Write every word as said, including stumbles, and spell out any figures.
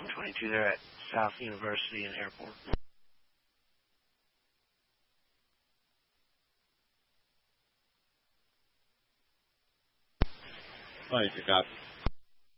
twenty-two there at South University and Airport. twenty-two, copy.